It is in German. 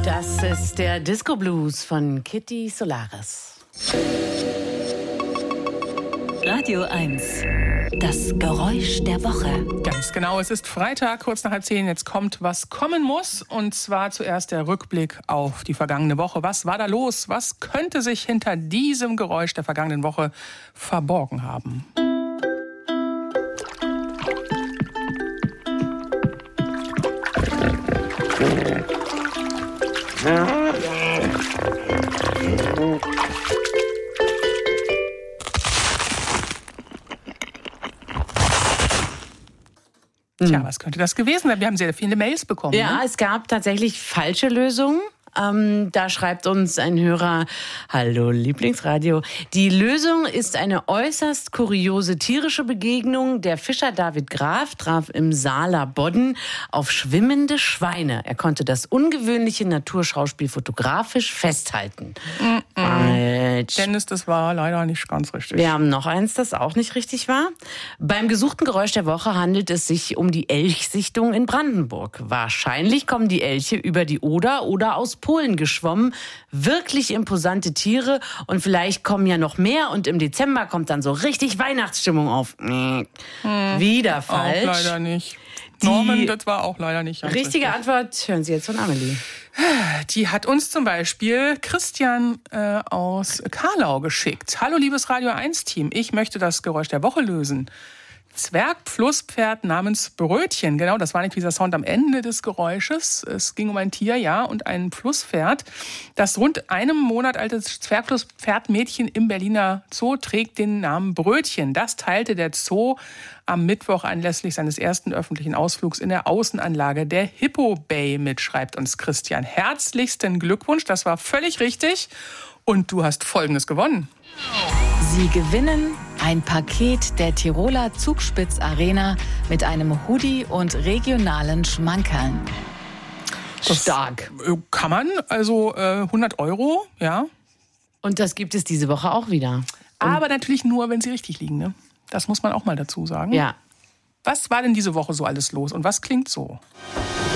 Das ist der Disco Blues von Kitty Solaris. Radio 1. Das Geräusch der Woche. Ganz genau, es ist Freitag, kurz nach 10. Jetzt kommt, was kommen muss. Und zwar zuerst der Rückblick auf die vergangene Woche. Was war da los? Was könnte sich hinter diesem Geräusch der vergangenen Woche verborgen haben? Tja, was könnte das gewesen sein? Wir haben sehr viele Mails bekommen. Ja, ne? Es gab tatsächlich falsche Lösungen. Da schreibt uns ein Hörer: Hallo Lieblingsradio. Die Lösung ist eine äußerst kuriose tierische Begegnung. Der Fischer David Graf traf im Saaler Bodden auf schwimmende Schweine. Er konnte das ungewöhnliche Naturschauspiel fotografisch festhalten. Dennis, das war leider nicht ganz richtig. Wir haben noch eins, das auch nicht richtig war. Beim gesuchten Geräusch der Woche handelt es sich um die Elchsichtung in Brandenburg. Wahrscheinlich kommen die Elche über die Oder oder aus Polen geschwommen. Wirklich imposante Tiere und vielleicht kommen ja noch mehr und im Dezember kommt dann so richtig Weihnachtsstimmung auf. Wieder falsch. Auch leider nicht. Norman, das war auch leider nicht ganz richtige Antwort hören Sie jetzt von Amelie. Die hat uns zum Beispiel Christian aus Karlau geschickt. Hallo liebes Radio 1-Team, ich möchte das Geräusch der Woche lösen. Zwergflusspferd namens Brötchen. Genau, das war nicht dieser Sound am Ende des Geräusches. Es ging um ein Tier, ja, und ein Flusspferd. Das rund einem Monat alte Zwergflusspferdmädchen im Berliner Zoo trägt den Namen Brötchen. Das teilte der Zoo am Mittwoch anlässlich seines ersten öffentlichen Ausflugs in der Außenanlage der Hippo Bay mit, schreibt uns Christian. Herzlichsten Glückwunsch, das war völlig richtig. Und du hast Folgendes gewonnen. Sie gewinnen ein Paket der Tiroler Zugspitz Arena mit einem Hoodie und regionalen Schmankerln. Stark. Kann man, also 100 €, ja. Und das gibt es diese Woche auch wieder. Aber natürlich nur, wenn sie richtig liegen, ne? Das muss man auch mal dazu sagen. Ja. Was war denn diese Woche so alles los und was klingt so?